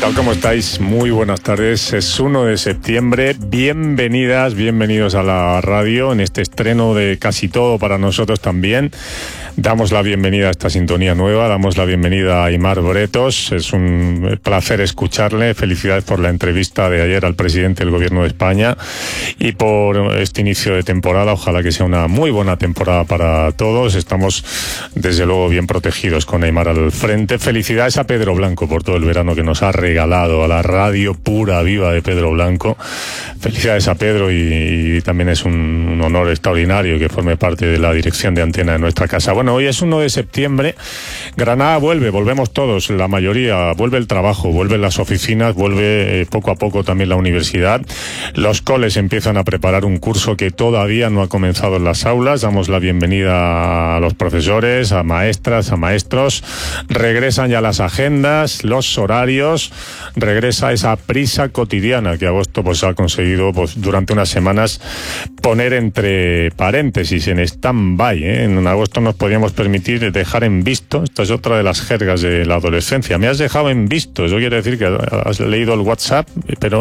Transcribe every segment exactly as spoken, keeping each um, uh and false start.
tal? ¿Cómo estáis? Muy buenas tardes. Es uno de septiembre. Bienvenidas, bienvenidos a la radio en este estreno de Casi Todo para nosotros también. Damos la bienvenida a esta sintonía nueva, damos la bienvenida a Aimar Bretos. Es un placer escucharle. Felicidades por la entrevista de ayer al presidente del Gobierno de España y por este inicio de temporada. Ojalá que sea una muy buena temporada para todos. Estamos, desde luego, bien protegidos con Aimar al frente. Felicidades a Pedro Blanco por todo el verano que nos ha regalado, a la radio pura, viva de Pedro Blanco. Felicidades a Pedro y, y también es un, un honor extraordinario que forme parte de la dirección de Antena de nuestra casa. Bueno, hoy es uno de septiembre, Granada vuelve, volvemos todos, la mayoría, vuelve el trabajo, vuelven las oficinas, vuelve eh, poco a poco también la universidad. Los coles empiezan a preparar un curso que todavía no ha comenzado en las aulas. Damos la bienvenida a los profesores, a maestras, a maestros. Regresan ya las agendas, los horarios, regresa esa prisa cotidiana que agosto pues ha conseguido pues durante unas semanas poner entre paréntesis, en stand-by, ¿eh? En agosto nos podíamos permitir dejar en visto. Esta es otra de las jergas de la adolescencia. Me has dejado en visto. Eso quiere decir que has leído el WhatsApp, pero...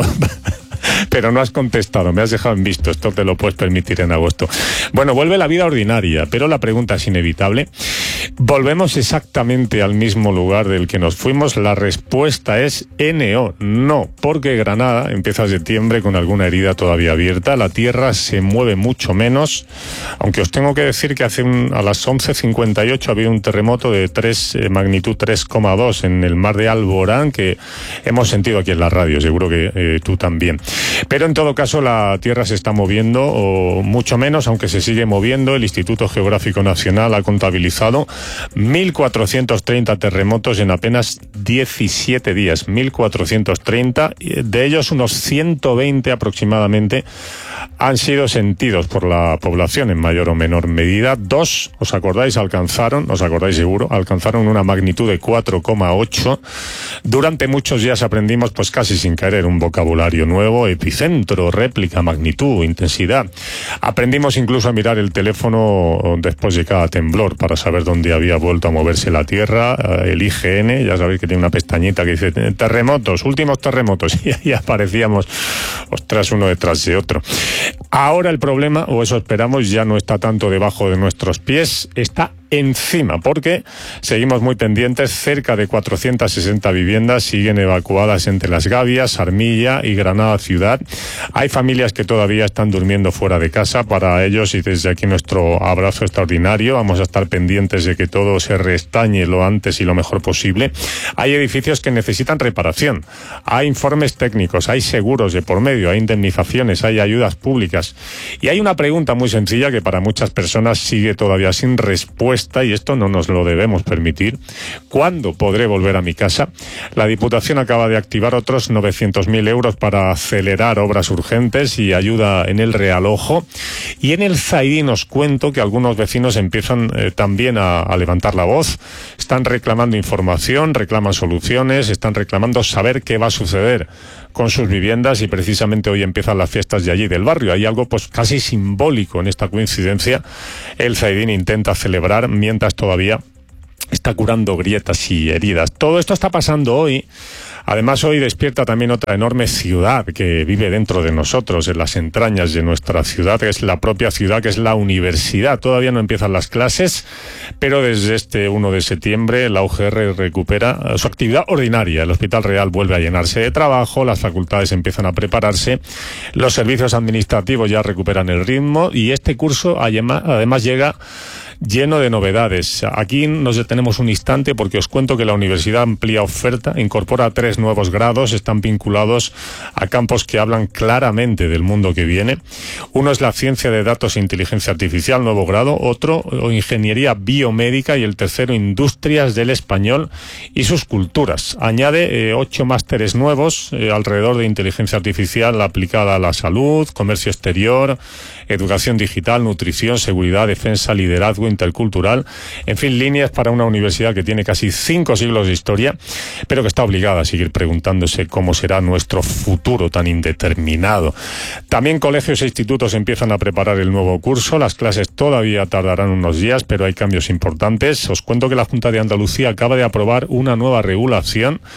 pero no has contestado, me has dejado en visto. Esto te lo puedes permitir en agosto. Bueno, vuelve la vida ordinaria, pero la pregunta es inevitable. ¿Volvemos exactamente al mismo lugar del que nos fuimos? La respuesta es N O, no, porque Granada empieza septiembre con alguna herida todavía abierta. La tierra se mueve mucho menos, aunque os tengo que decir que hace un, a las once cincuenta y ocho ha habido un terremoto de tres, eh, magnitud tres coma dos en el mar de Alborán, que hemos sentido aquí en la radio, seguro que eh, tú también. Pero en todo caso la Tierra se está moviendo, o mucho menos, aunque se sigue moviendo. El Instituto Geográfico Nacional ha contabilizado mil cuatrocientos treinta terremotos en apenas diecisiete días. mil cuatrocientos treinta, de ellos unos ciento veinte aproximadamente han sido sentidos por la población en mayor o menor medida. Dos, ¿os acordáis? Alcanzaron, os acordáis seguro, alcanzaron una magnitud de cuatro coma ocho. Durante muchos días aprendimos, pues casi sin querer, un vocabulario nuevo: epicentro, réplica, magnitud, intensidad. Aprendimos incluso a mirar el teléfono después de cada temblor para saber dónde había vuelto a moverse la Tierra. El I G N, ya sabéis que tiene una pestañita que dice terremotos, últimos terremotos, y ahí aparecíamos, ostras, uno detrás de otro. Ahora el problema, o eso esperamos, ya no está tanto debajo de nuestros pies, está encima, porque seguimos muy pendientes. Cerca de cuatrocientas sesenta viviendas siguen evacuadas entre Las Gavias, Armilla y Granada ciudad. Hay familias que todavía están durmiendo fuera de casa. Para ellos, y desde aquí nuestro abrazo extraordinario, vamos a estar pendientes de que todo se restañe lo antes y lo mejor posible. Hay edificios que necesitan reparación, hay informes técnicos, hay seguros de por medio, hay indemnizaciones, hay ayudas públicas. Y hay una pregunta muy sencilla que para muchas personas sigue todavía sin respuesta, y esto no nos lo debemos permitir: ¿cuándo podré volver a mi casa? La Diputación acaba de activar otros novecientos mil euros para acelerar obras urgentes y ayuda en el realojo. Y en el Zaidín os cuento que algunos vecinos empiezan eh, también a, a levantar la voz. Están reclamando información, reclaman soluciones, están reclamando saber qué va a suceder con sus viviendas, y precisamente hoy empiezan las fiestas de allí del barrio. Hay algo pues casi simbólico en esta coincidencia. El Zaidín intenta celebrar mientras todavía está curando grietas y heridas. Todo esto está pasando hoy. Además, hoy despierta también otra enorme ciudad que vive dentro de nosotros, en las entrañas de nuestra ciudad, que es la propia ciudad, que es la universidad. Todavía no empiezan las clases, pero desde este uno de septiembre la U G R recupera su actividad ordinaria. El Hospital Real vuelve a llenarse de trabajo, las facultades empiezan a prepararse, los servicios administrativos ya recuperan el ritmo, y este curso además llega lleno de novedades. Aquí nos detenemos un instante porque os cuento que la universidad amplía oferta, incorpora tres nuevos grados, están vinculados a campos que hablan claramente del mundo que viene. Uno es la ciencia de datos e inteligencia artificial, nuevo grado; otro, ingeniería biomédica; y el tercero, industrias del español y sus culturas. Añade eh, ocho másteres nuevos eh, alrededor de inteligencia artificial aplicada a la salud, comercio exterior, educación digital, nutrición, seguridad, defensa, liderazgo intercultural. En fin, líneas para una universidad que tiene casi cinco siglos de historia, pero que está obligada a seguir preguntándose cómo será nuestro futuro tan indeterminado. También colegios e institutos empiezan a preparar el nuevo curso. Las clases todavía tardarán unos días, pero hay cambios importantes. Os cuento que la Junta de Andalucía acaba de aprobar una nueva regulación.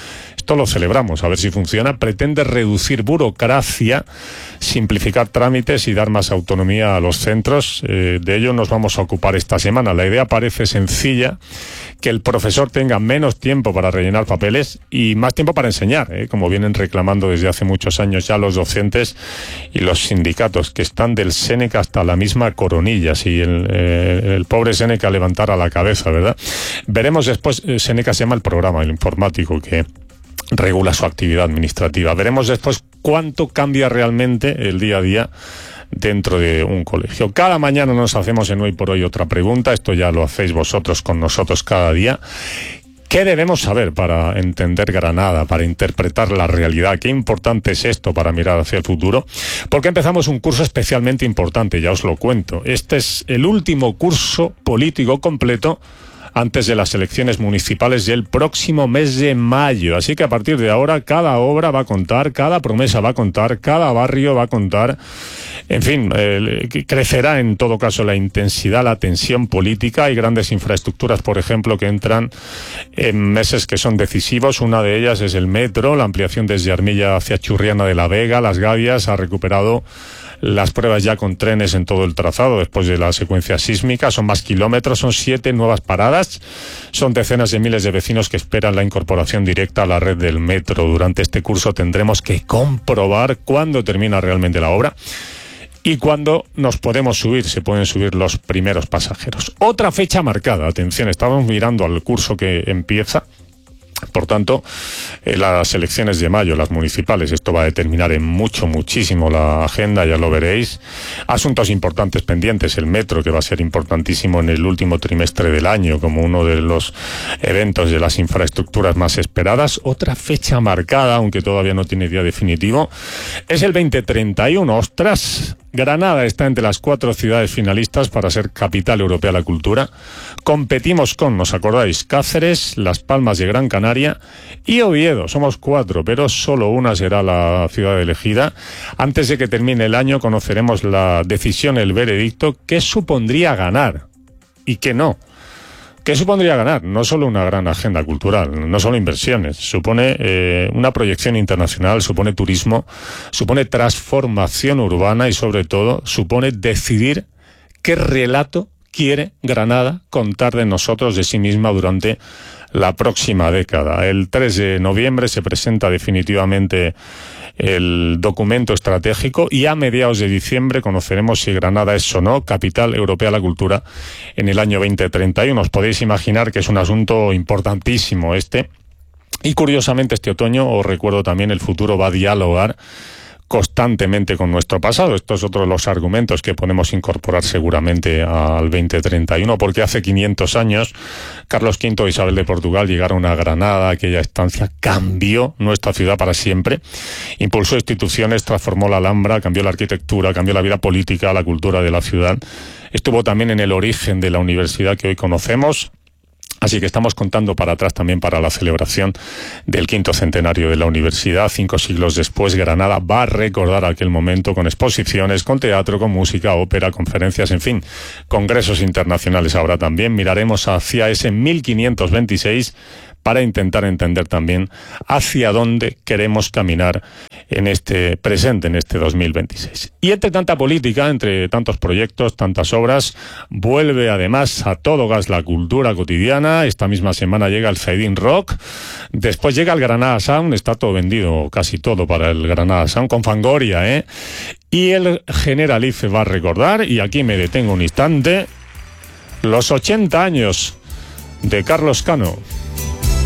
esto lo celebramos, a ver si funciona. Pretende reducir burocracia, simplificar trámites y dar más autonomía a los centros. Eh, de ello nos vamos a ocupar esta semana. La idea parece sencilla, que el profesor tenga menos tiempo para rellenar papeles y más tiempo para enseñar, ¿eh? como vienen reclamando desde hace muchos años ya los docentes y los sindicatos, que están del Séneca hasta la misma coronilla, si el, eh, el pobre Séneca levantara la cabeza, ¿verdad? Veremos después, eh, Séneca se llama el programa, el informático que regula su actividad administrativa. Veremos después cuánto cambia realmente el día a día dentro de un colegio. Cada mañana nos hacemos en Hoy por Hoy otra pregunta, esto ya lo hacéis vosotros con nosotros cada día. ¿Qué debemos saber para entender Granada, para interpretar la realidad? ¿Qué importante es esto para mirar hacia el futuro? Porque empezamos un curso especialmente importante, ya os lo cuento. Este es el último curso político completo antes de las elecciones municipales del próximo mes de mayo. Así que a partir de ahora cada obra va a contar, cada promesa va a contar, cada barrio va a contar. En fin, eh, crecerá en todo caso la intensidad, la tensión política. Hay grandes infraestructuras, por ejemplo, que entran en meses que son decisivos. Una de ellas es el metro, la ampliación desde Armilla hacia Churriana de la Vega. Las Gavias ha recuperado las pruebas ya con trenes en todo el trazado después de la secuencia sísmica. Son más kilómetros, son siete nuevas paradas, son decenas de miles de vecinos que esperan la incorporación directa a la red del metro. Durante este curso tendremos que comprobar cuándo termina realmente la obra y cuándo nos podemos subir, se pueden subir los primeros pasajeros. Otra fecha marcada, atención, estamos mirando al curso que empieza. Por tanto, eh, las elecciones de mayo, las municipales, esto va a determinar en mucho, muchísimo la agenda, ya lo veréis. Asuntos importantes pendientes, el metro, que va a ser importantísimo en el último trimestre del año, como uno de los eventos de las infraestructuras más esperadas. Otra fecha marcada, aunque todavía no tiene día definitivo, es el veinte treinta y uno. ¡Ostras! Granada está entre las cuatro ciudades finalistas para ser capital europea de la cultura. Competimos con, ¿os acordáis?, Cáceres, Las Palmas de Gran Canaria y Oviedo. Somos cuatro, pero solo una será la ciudad elegida. Antes de que termine el año conoceremos la decisión, el veredicto, qué supondría ganar y qué no. ¿Qué supondría ganar? No solo una gran agenda cultural, no solo inversiones, supone eh, una proyección internacional, supone turismo, supone transformación urbana y sobre todo supone decidir qué relato quiere Granada contar de nosotros, de sí misma, durante la próxima década. El tres de noviembre se presenta definitivamente el documento estratégico y a mediados de diciembre conoceremos si Granada es o no capital europea de la cultura en el año veinte treinta y uno. Os podéis imaginar que es un asunto importantísimo este. Y curiosamente este otoño, os recuerdo también, el futuro va a dialogar constantemente con nuestro pasado. Esto es otro de los argumentos que podemos incorporar seguramente al veinte treinta y uno, porque hace quinientos años Carlos quinto e Isabel de Portugal llegaron a Granada. Aquella estancia cambió nuestra ciudad para siempre, impulsó instituciones, transformó la Alhambra, cambió la arquitectura, cambió la vida política, la cultura de la ciudad. Estuvo también en el origen de la universidad que hoy conocemos. Así que estamos contando para atrás también para la celebración del quinto centenario de la universidad. Cinco siglos después, Granada va a recordar aquel momento con exposiciones, con teatro, con música, ópera, conferencias, en fin, congresos internacionales. Ahora también miraremos hacia ese mil quinientos veintiséis para intentar entender también hacia dónde queremos caminar en este presente, en este dos mil veintiséis. Y entre tanta política, entre tantos proyectos, tantas obras, vuelve además a todo gas la cultura cotidiana. Esta misma semana llega el Zaidín Rock, después llega el Granada Sound, está todo vendido, casi todo para el Granada Sound, con Fangoria, ¿eh? Y el Generalife va a recordar, y aquí me detengo un instante, los ochenta años de Carlos Cano.